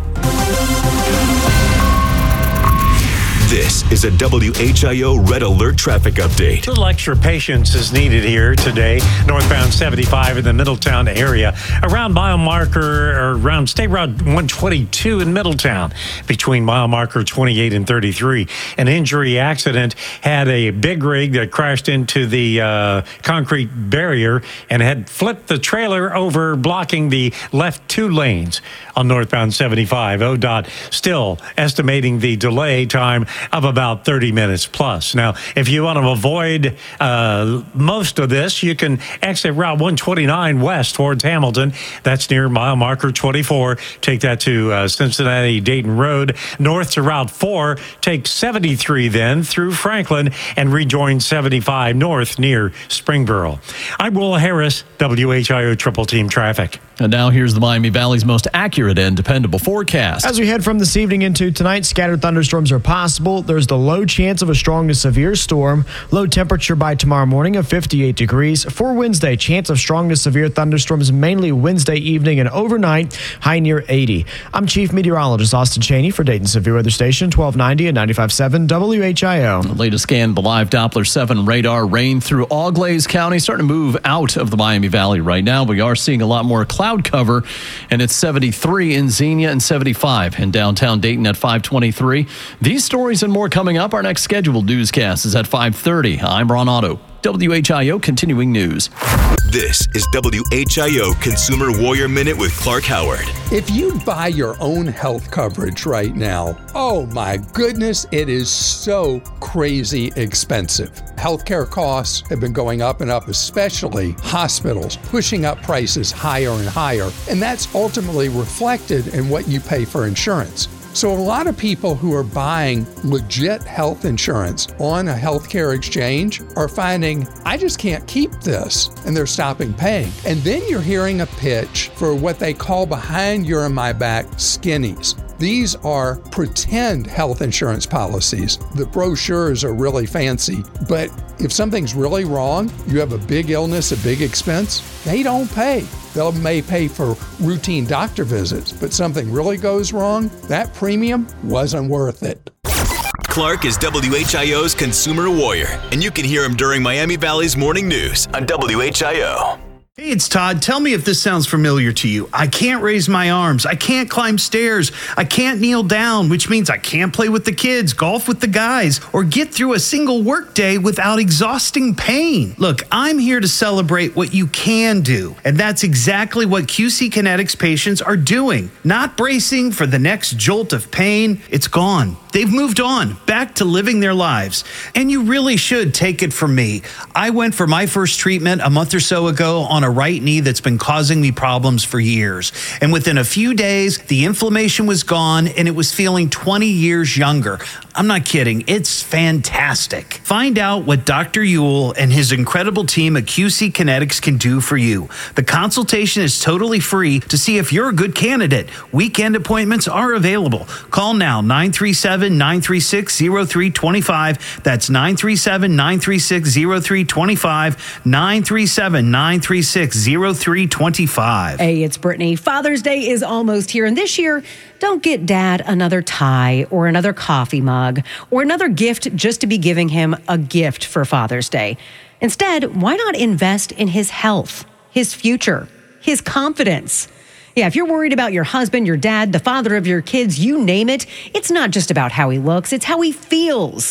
This is a W H I O Red Alert traffic update. A little extra patience is needed here today. Northbound seventy-five in the Middletown area. Around mile marker, or around State Route one twenty-two in Middletown. Between mile marker twenty-eight and thirty-three. An injury accident had a big rig that crashed into the uh, concrete barrier and had flipped the trailer over, blocking the left two lanes on northbound seventy-five. O D O T still estimating the delay time of about thirty minutes plus. Now, if you want to avoid uh, most of this, you can exit Route one twenty-nine west towards Hamilton. That's near mile marker twenty-four. Take that to uh, Cincinnati Dayton Road. North to Route four. Take seventy-three then through Franklin and rejoin seventy-five north near Springboro. I'm Will Harris, W H I O Triple Team Traffic. And now here's the Miami Valley's most accurate and dependable forecast. As we head from this evening into tonight, scattered thunderstorms are possible. There's the low chance of a strong to severe storm. Low temperature by tomorrow morning of fifty-eight degrees. For Wednesday, chance of strong to severe thunderstorms mainly Wednesday evening and overnight, high near eighty. I'm Chief Meteorologist Austin Cheney for Dayton Severe Weather Station, twelve ninety and ninety-five point seven W H I O. The latest scan, the live Doppler seven radar, rain through Auglaize County, starting to move out of the Miami Valley right now. We are seeing a lot more cloud cover, and it's seventy-three in Xenia and seventy-five in downtown Dayton at five twenty-three. These stories and more coming up. Our next scheduled newscast is at five thirty. I'm Ron Otto, W H I O Continuing News. This is W H I O Consumer Warrior Minute with Clark Howard. If you buy your own health coverage right now, oh my goodness, it is so crazy expensive. Healthcare costs have been going up and up, especially hospitals, pushing up prices higher and higher. And that's ultimately reflected in what you pay for insurance. So a lot of people who are buying legit health insurance on a healthcare exchange are finding, I just can't keep this, and they're stopping paying. And then you're hearing a pitch for what they call behind your and my back skinnies. These are pretend health insurance policies. The brochures are really fancy, but if something's really wrong, you have a big illness, a big expense, they don't pay. They may pay for routine doctor visits, but something really goes wrong, that premium wasn't worth it. Clark is W H I O's Consumer Warrior, and you can hear him during Miami Valley's Morning News on W H I O. Hey, it's Todd. Tell me if this sounds familiar to you. I can't raise my arms. I can't climb stairs. I can't kneel down, which means I can't play with the kids, golf with the guys, or get through a single workday without exhausting pain. Look, I'm here to celebrate what you can do, and that's exactly what Q C Kinetics patients are doing. Not bracing for the next jolt of pain. It's gone. They've moved on, back to living their lives. And you really should take it from me. I went for my first treatment a month or so ago on a right knee that's been causing me problems for years. And within a few days, the inflammation was gone and it was feeling twenty years younger. I'm not kidding. It's fantastic. Find out what Doctor Ewell and his incredible team at Q C Kinetics can do for you. The consultation is totally free to see if you're a good candidate. Weekend appointments are available. Call now, nine three seven, nine three six, zero three two five. That's nine three seven, nine three six, zero three two five, nine three seven, nine three six, zero three two five. Hey, it's Brittany. Father's Day is almost here, and this year, don't get Dad another tie or another coffee mug or another gift just to be giving him a gift for Father's Day. Instead, why not invest in his health, his future, his confidence? Yeah, if you're worried about your husband, your dad, the father of your kids, you name it, it's not just about how he looks, it's how he feels.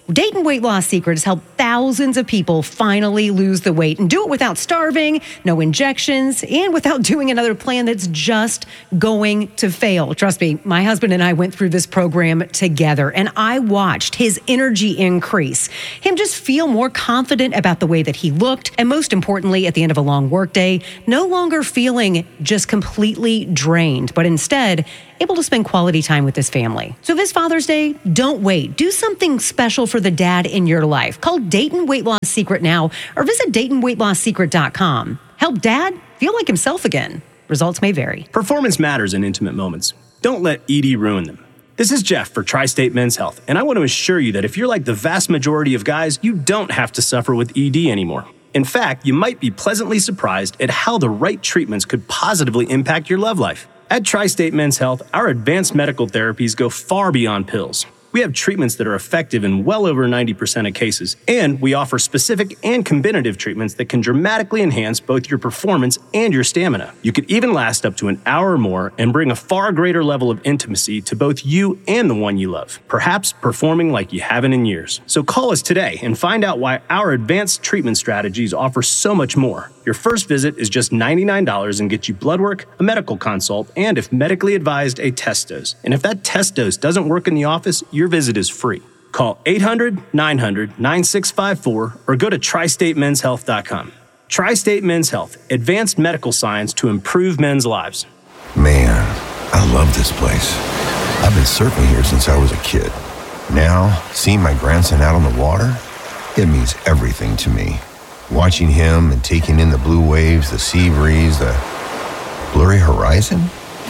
Dayton Weight Loss Secret has helped thousands of people finally lose the weight and do it without starving, no injections, and without doing another plan that's just going to fail. Trust me, my husband and I went through this program together, and I watched his energy increase, him just feel more confident about the way that he looked, and most importantly, at the end of a long workday, no longer feeling just completely drained, but instead able to spend quality time with his family. So this Father's Day, don't wait. Do something special for the dad in your life. Call Dayton Weight Loss Secret now or visit Dayton Weight Loss Secret dot com. Help dad feel like himself again. Results may vary. Performance matters in intimate moments. Don't let E D ruin them. This is Jeff for Tri-State Men's Health, and I want to assure you that if you're like the vast majority of guys, you don't have to suffer with E D anymore. In fact, you might be pleasantly surprised at how the right treatments could positively impact your love life. At Tri-State Men's Health, our advanced medical therapies go far beyond pills. We have treatments that are effective in well over ninety percent of cases, and we offer specific and combinative treatments that can dramatically enhance both your performance and your stamina. You could even last up to an hour or more and bring a far greater level of intimacy to both you and the one you love, perhaps performing like you haven't in years. So call us today and find out why our advanced treatment strategies offer so much more. Your first visit is just ninety-nine dollars and gets you blood work, a medical consult, and if medically advised, a test dose. And if that test dose doesn't work in the office, your visit is free. Call eight hundred, nine hundred, nine six five four or go to tri state men's health dot com. Tri-State Men's Health, advanced medical science to improve men's lives. Man, I love this place. I've been surfing here since I was a kid. Now, seeing my grandson out on the water, it means everything to me. Watching him and taking in the blue waves, the sea breeze, the blurry horizon.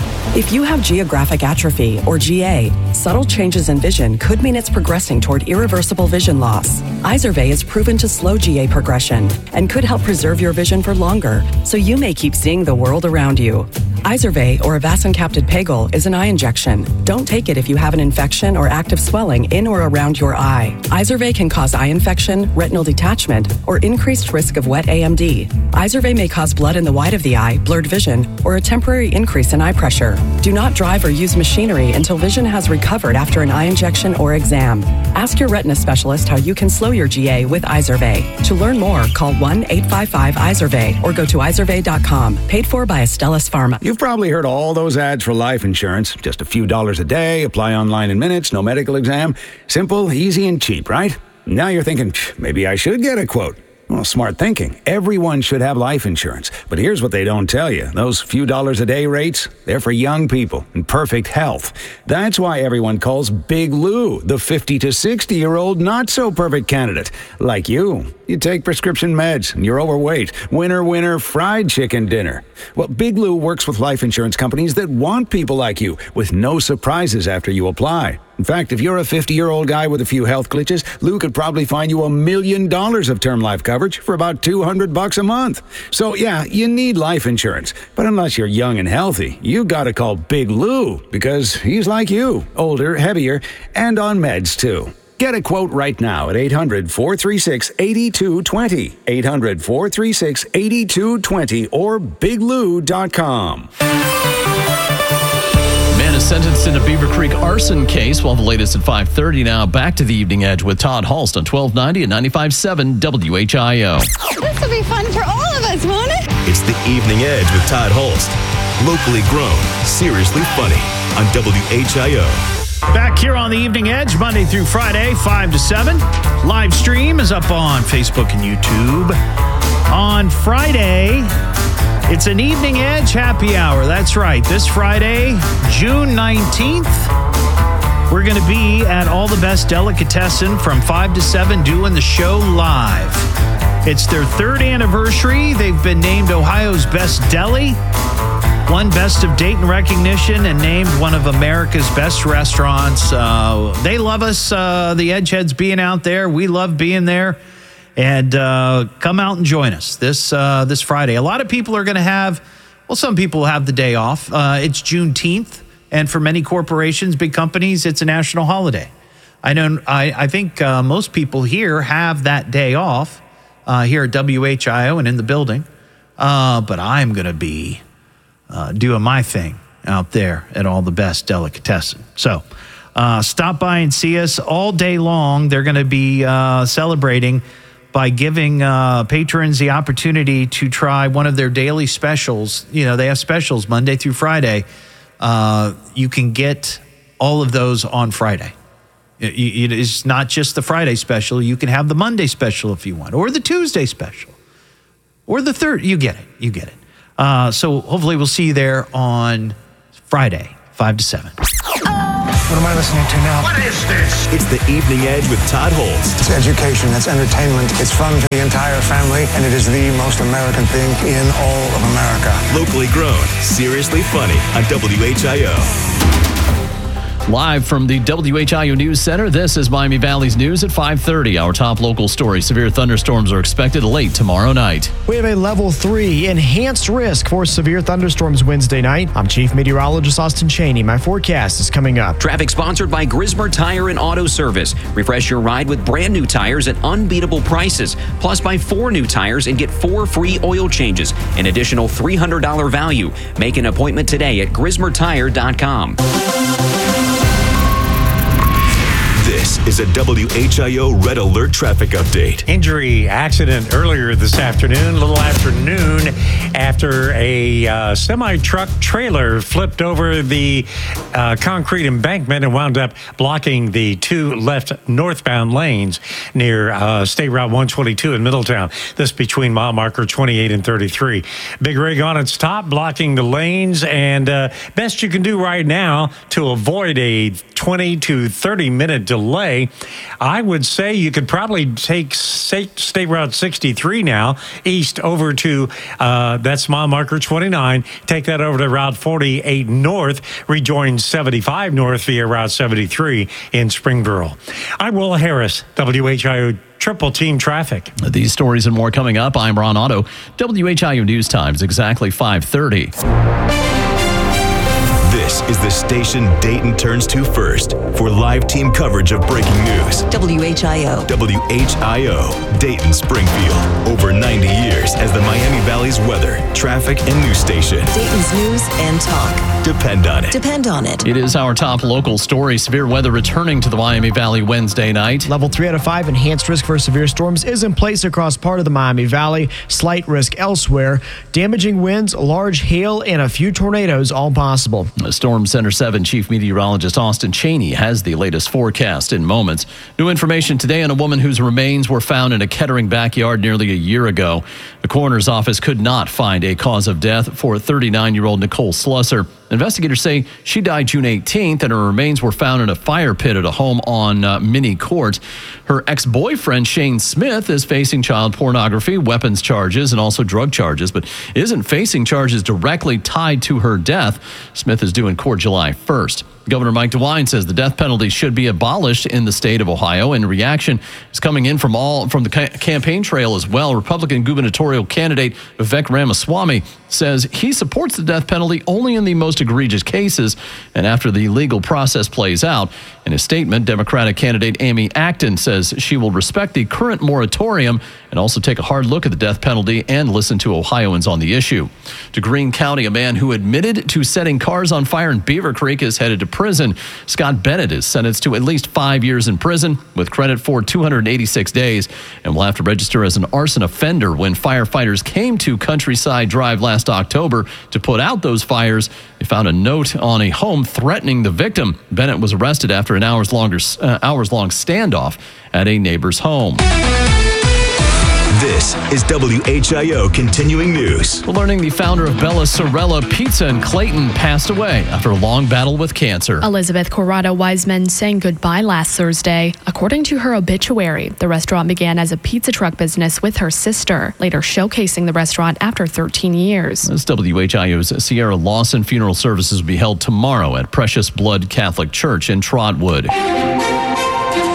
If you have geographic atrophy, or G A, subtle changes in vision could mean it's progressing toward irreversible vision loss. Izervay is proven to slow G A progression and could help preserve your vision for longer, so you may keep seeing the world around you. Izervay, or avacincaptad pegol, is an eye injection. Don't take it if you have an infection or active swelling in or around your eye. Izervay can cause eye infection, retinal detachment, or increased risk of wet A M D. Izervay may cause blood in the white of the eye, blurred vision, or a temporary increase in eye pressure. Do not drive or use machinery until vision has recovered after an eye injection or exam. Ask your retina specialist how you can slow your G A with Izervay. To learn more, call one eight five five Izervay or go to izervay dot com. Paid for by Astellas Pharma. You've probably heard all those ads for life insurance. Just a few dollars a day, apply online in minutes, no medical exam. Simple, easy, and cheap, right? Now you're thinking, maybe I should get a quote. Well, smart thinking. Everyone should have life insurance. But here's what they don't tell you. Those few dollars a day rates, they're for young people in perfect health. That's why everyone calls Big Lou the fifty to sixty-year-old not-so-perfect candidate. Like you. You take prescription meds and you're overweight. Winner, winner, fried chicken dinner. Well, Big Lou works with life insurance companies that want people like you with no surprises after you apply. In fact, if you're a fifty-year-old guy with a few health glitches, Lou could probably find you a million dollars of term life coverage for about two hundred bucks a month. So yeah, you need life insurance. But unless you're young and healthy, you gotta call Big Lou because he's like you, older, heavier, and on meds too. Get a quote right now at eight hundred, four three six, eight two two zero, eight hundred, four three six, eight two two zero, or big lou dot com. Man is sentenced in a Beaver Creek arson case. We'll have the latest at five thirty now. Back to the Evening Edge with Todd Halst on twelve ninety and ninety-five point seven W H I O. This will be fun for all of us, won't it? It's the Evening Edge with Todd Holst. Locally grown, seriously funny on W H I O. Back here on the Evening Edge, Monday through Friday, five to seven. Live stream is up on Facebook and YouTube. On Friday, it's an Evening Edge happy hour. That's right. This Friday, June nineteenth, we're going to be at All the Best Delicatessen from five to seven doing the show live. It's their third anniversary. They've been named Ohio's Best Deli, won Best of Dayton recognition, and named one of America's best restaurants. Uh, they love us, uh, the Edgeheads, being out there. We love being there. And uh, come out and join us this uh, this Friday. A lot of people are going to have, well, some people have the day off. Uh, it's Juneteenth, and for many corporations, big companies, it's a national holiday. I know. I, I think uh, most people here have that day off uh, here at W H I O and in the building. Uh, but I'm going to be uh, doing my thing out there at All the Best Delicatessen. So uh, stop by and see us all day long. They're going to be uh, celebrating by giving uh, patrons the opportunity to try one of their daily specials. You know, they have specials Monday through Friday. Uh, you can get all of those on Friday. It, it is not just the Friday special. You can have the Monday special if you want, or the Tuesday special, or the third. You get it. You get it. Uh, so hopefully we'll see you there on Friday, five to seven. What am I listening to now? What is this? It's the Evening Edge with Todd Holtz. It's education, it's entertainment, it's fun for the entire family, and it is the most American thing in all of America. Locally grown, seriously funny on W H I O. Live from the W H I O News Center, this is Miami Valley's News at five thirty. Our top local story: severe thunderstorms are expected late tomorrow night. We have a level three enhanced risk for severe thunderstorms Wednesday night. I'm Chief Meteorologist Austin Cheney. My forecast is coming up. Traffic sponsored by Grismer Tire and Auto Service. Refresh your ride with brand new tires at unbeatable prices. Plus, buy four new tires and get four free oil changes. An additional three hundred dollars value. Make an appointment today at grismer tire dot com. This is a W H I O Red Alert traffic update. Injury accident earlier this afternoon, a little after noon, after a uh, semi-truck trailer flipped over the uh, concrete embankment and wound up blocking the two left northbound lanes near uh, State Route one twenty-two in Middletown. This between mile marker twenty-eight and thirty-three. Big rig on its top, blocking the lanes, and uh, best you can do right now to avoid a twenty to thirty minute delay, I would say you could probably take State, State Route sixty-three now, east over to, uh, that's mile marker twenty-nine, take that over to Route forty-eight north, rejoin seventy-five north via Route seventy-three in Springboro. I'm Will Harris, W H I O Triple Team Traffic. These stories and more coming up. I'm Ron Otto. W H I O News Times, exactly five thirty. This is the station Dayton turns to first for live team coverage of breaking news. W H I O. W H I O, Dayton Springfield. Over ninety years as the Miami Valley's weather, traffic, and news station. Dayton's news and talk. Depend on it. Depend on it. It is our top local story. Severe weather returning to the Miami Valley Wednesday night. Level three out of five enhanced risk for severe storms is in place across part of the Miami Valley. Slight risk elsewhere. Damaging winds, large hail, and a few tornadoes all possible. Storm Center seven Chief Meteorologist Austin Cheney has the latest forecast in moments. New information today on a woman whose remains were found in a Kettering backyard nearly a year ago. The coroner's office could not find a cause of death for thirty-nine-year-old Nicole Slusser. Investigators say she died June eighteenth and her remains were found in a fire pit at a home on uh, Mini Court. Her ex-boyfriend, Shane Smith, is facing child pornography, weapons charges, and also drug charges, but isn't facing charges directly tied to her death. Smith is due in court July first. Governor Mike DeWine says the death penalty should be abolished in the state of Ohio, and reaction is coming in from all from the ca- campaign trail as well. Republican gubernatorial candidate Vivek Ramaswamy says he supports the death penalty only in the most egregious cases and after the legal process plays out. In a statement, Democratic candidate Amy Acton says she will respect the current moratorium and also take a hard look at the death penalty and listen to Ohioans on the issue. To Greene County, a man who admitted to setting cars on fire in Beaver Creek is headed to prison. Scott Bennett is sentenced to at least five years in prison with credit for two hundred eighty-six days and will have to register as an arson offender. When firefighters came to Countryside Drive last October to put out those fires, they found a note on a home threatening the victim. Bennett was arrested after an hours longer, uh, hours long standoff at a neighbor's home. This is W H I O Continuing News. We're learning the founder of Bella Sorella Pizza in Clayton passed away after a long battle with cancer. Elizabeth Corrado Wiseman sang goodbye last Thursday. According to her obituary, the restaurant began as a pizza truck business with her sister, later showcasing the restaurant after thirteen years. This W H I O's Sierra Lawson funeral services will be held tomorrow at Precious Blood Catholic Church in Trotwood.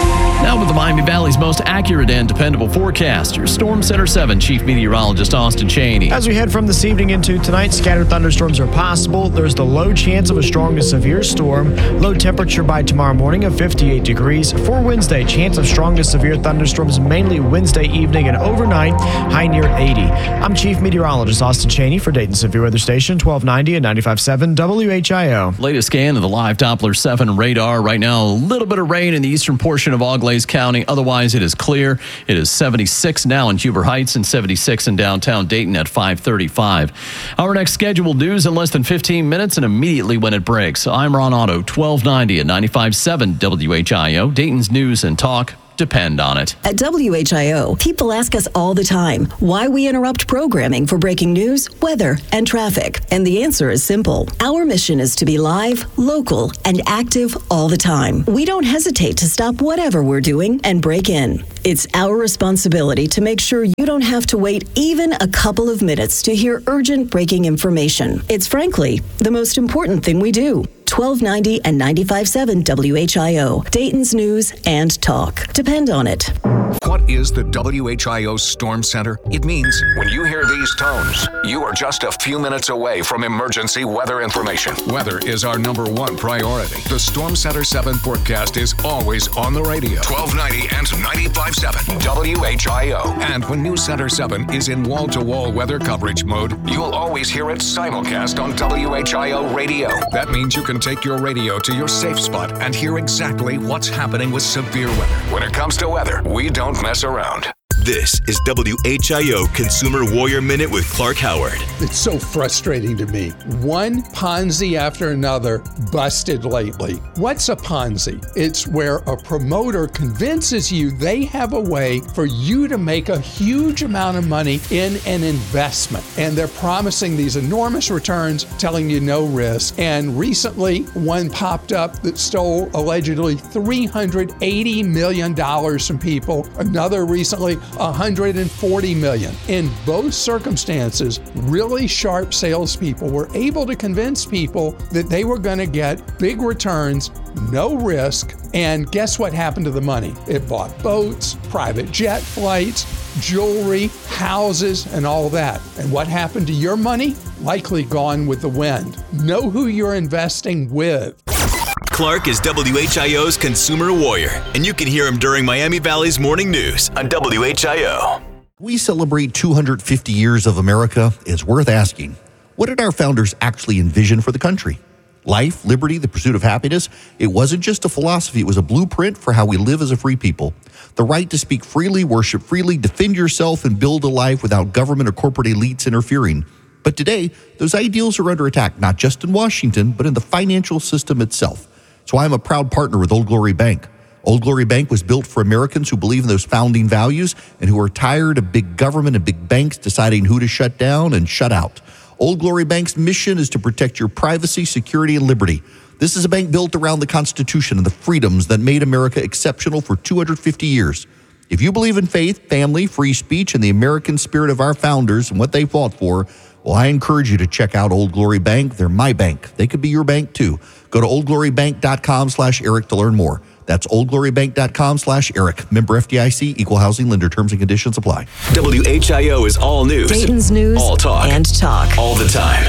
Now with the Miami Valley's most accurate and dependable forecast, your Storm Center seven Chief Meteorologist Austin Cheney. As we head from this evening into tonight, scattered thunderstorms are possible. There's the low chance of a strong to severe storm. Low temperature by tomorrow morning of fifty-eight degrees. For Wednesday, chance of strong to severe thunderstorms mainly Wednesday evening and overnight, high near eighty. I'm Chief Meteorologist Austin Cheney for Dayton Severe Weather Station, twelve ninety and ninety-five point seven W H I O. Latest scan of the live Doppler seven radar. Right now, a little bit of rain in the eastern portion of Auglaize County. Otherwise, it is clear. It is seventy-six now in Huber Heights and seventy-six in downtown Dayton at five thirty-five. Our next scheduled news in less than fifteen minutes and immediately when it breaks. I'm Ron Otto, twelve ninety and ninety-five point seven W H I O. Dayton's news and talk. Depend on it. At W H I O, people ask us all the time why we interrupt programming for breaking news, weather, and traffic. And the answer is simple. Our mission is to be live, local, and active all the time. We don't hesitate to stop whatever we're doing and break in. It's our responsibility to make sure you don't have to wait even a couple of minutes to hear urgent breaking information. It's frankly the most important thing we do. twelve ninety and ninety-five point seven W H I O, Dayton's news and talk. Depend on it. What is the W H I O Storm Center? It means when you hear these tones, you are just a few minutes away from emergency weather information. Weather is our number one priority. The Storm Center seven forecast is always on the radio. twelve ninety and ninety-five point seven W H I O. And when News Center seven is in wall-to-wall weather coverage mode, you'll always hear it simulcast on W H I O radio. That means you can take your radio to your safe spot and hear exactly what's happening with severe weather. When it comes to weather, we don't mess around. This is W H I O Consumer Warrior Minute with Clark Howard. It's so frustrating to me. One Ponzi after another busted lately. What's a Ponzi? It's where a promoter convinces you they have a way for you to make a huge amount of money in an investment. And they're promising these enormous returns, telling you no risk. And recently, one popped up that stole allegedly three hundred eighty million dollars from people. Another recently, one hundred forty million dollars. In both circumstances, really sharp salespeople were able to convince people that they were going to get big returns, no risk, and guess what happened to the money? It bought boats, private jet flights, jewelry, houses, and all that. And what happened to your money? Likely gone with the wind. Know who you're investing with. Clark is W H I O's Consumer Warrior, and you can hear him during Miami Valley's Morning News on W H I O. We celebrate two hundred fifty years of America. It's worth asking, what did our founders actually envision for the country? Life, liberty, the pursuit of happiness. It wasn't just a philosophy. It was a blueprint for how we live as a free people. The right to speak freely, worship freely, defend yourself, and build a life without government or corporate elites interfering. But today, those ideals are under attack, not just in Washington, but in the financial system itself. So I'm a proud partner with Old Glory Bank. Old Glory Bank was built for Americans who believe in those founding values and who are tired of big government and big banks deciding who to shut down and shut out. Old Glory Bank's mission is to protect your privacy, security, and liberty. This is a bank built around the Constitution and the freedoms that made America exceptional for two hundred fifty years. If you believe in faith, family, free speech, and the American spirit of our founders and what they fought for, well, I encourage you to check out Old Glory Bank. They're my bank. They could be your bank, too. Go to oldglorybank.com slash Eric to learn more. That's oldglorybank.com slash Eric. Member F D I C, Equal Housing Lender. Terms and conditions apply. W H I O is all news. Dayton's news all talk. and talk. All the time.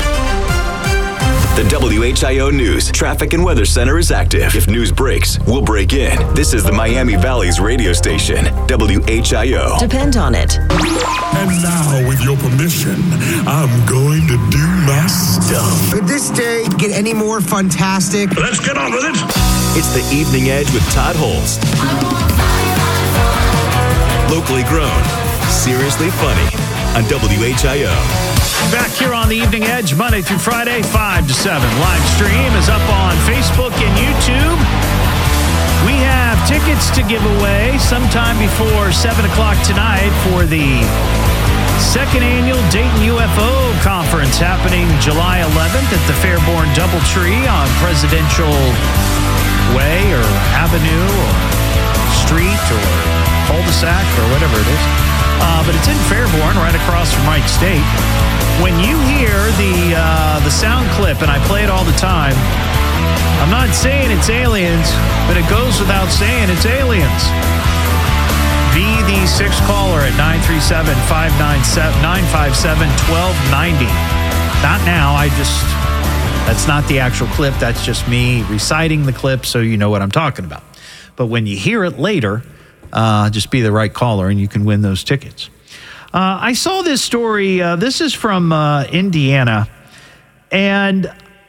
The W H I O News Traffic and Weather Center is active. If news breaks, we'll break in. This is the Miami Valley's radio station, W H I O. Depend on it. And now, with your permission, I'm going to do my stuff. Could this day get any more fantastic? Let's get on with it. It's the Evening Edge with Todd Holst. Locally grown, seriously funny on W H I O. Back here on the Evening Edge, Monday through Friday, five to seven. Live stream is up on Facebook and YouTube. We have tickets to give away sometime before seven o'clock tonight for the second annual Dayton U F O Conference happening July eleventh at the Fairborn Doubletree on Presidential Way or Avenue or Street or cul-de-sac or whatever it is. Uh, but it's in Fairborn, right across from Wright State. When you hear the uh, the sound clip, and I play it all the time, I'm not saying it's aliens, but it goes without saying it's aliens. Be the sixth caller at nine three seven, five nine seven, nine five seven, one two nine zero. Not now, I just, that's not the actual clip. That's just me reciting the clip so you know what I'm talking about. But when you hear it later, uh, just be the right caller and you can win those tickets. Uh, I saw this story. Uh, this is from uh, Indiana. And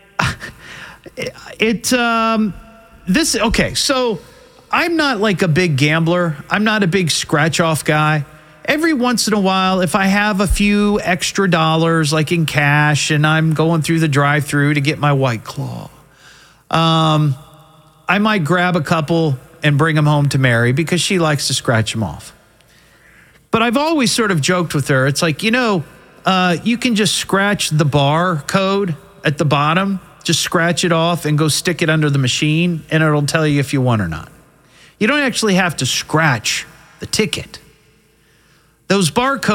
it, um, this, okay, so I'm not like a big gambler. I'm not a big scratch off guy. Every once in a while, if I have a few extra dollars, like in cash, and I'm going through the drive-thru to get my White Claw, um, I might grab a couple and bring them home to Mary because she likes to scratch them off. But I've always sort of joked with her. It's like, you know, uh, you can just scratch the bar code at the bottom, just scratch it off and go stick it under the machine, and it'll tell you if you won or not. You don't actually have to scratch the ticket. Those barcodes